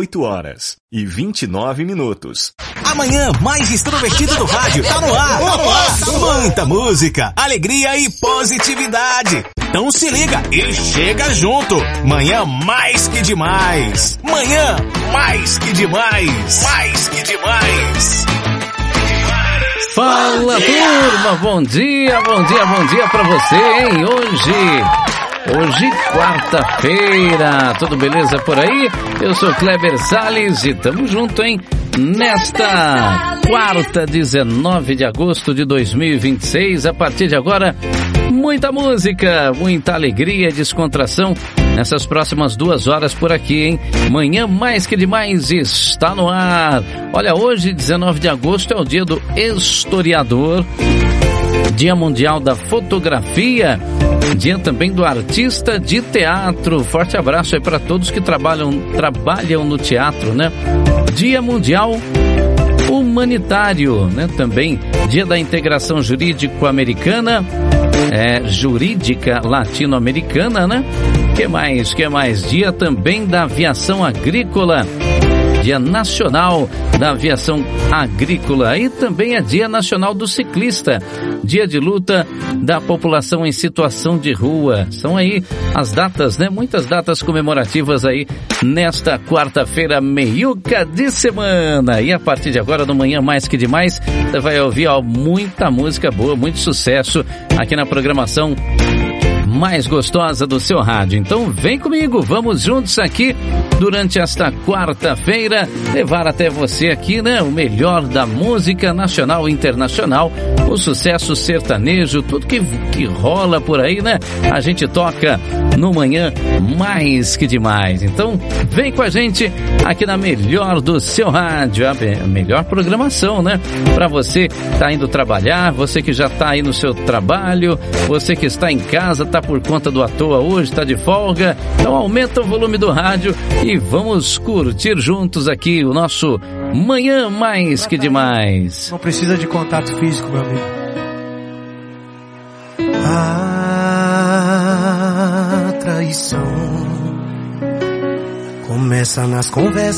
8h29. Amanhã mais extrovertido do rádio. Tá no ar. Muita música, alegria e positividade. Então se liga e chega junto. Manhã mais que demais. Manhã mais que demais. Mais que demais. Fala, turma, bom dia pra você, hein? Hoje, quarta-feira, tudo beleza por aí? Eu sou Kleber Salles e tamo junto, hein? Nesta quarta, 19 de agosto de 2026, a partir de agora, muita música, muita alegria e descontração nessas próximas 2 horas por aqui, hein? Manhã mais que demais está no ar. Olha, hoje, 19 de agosto, é o dia do historiador, Dia Mundial da Fotografia, dia também do artista de teatro. Forte abraço aí para todos que trabalham no teatro, né? Dia Mundial Humanitário, né? Também dia da integração jurídico-americana, jurídica latino-americana, né? Que mais? Dia também da aviação agrícola. Dia Nacional da Aviação Agrícola e também é Dia Nacional do Ciclista, Dia de Luta da População em Situação de Rua. São aí as datas, né? Muitas datas comemorativas aí nesta quarta-feira, meiuca de semana. E a partir de agora, no Manhã Mais Que Demais, você vai ouvir muita música boa, muito sucesso aqui na programação mais gostosa do seu rádio. Então vem comigo, vamos juntos aqui durante esta quarta-feira levar até você aqui, né, o melhor da música nacional e internacional, o sucesso sertanejo, tudo que rola por aí, né? A gente toca no Manhã Mais Que Demais. Então vem com a gente aqui na melhor do seu rádio, a melhor programação, né? Para você que tá indo trabalhar, você que já tá aí no seu trabalho, você que está em casa, tá por conta do à toa hoje, tá de folga, então aumenta o volume do rádio e vamos curtir juntos aqui o nosso Manhã Mais Que Demais. Não precisa de contato físico, meu amigo. A traição começa nas conversas.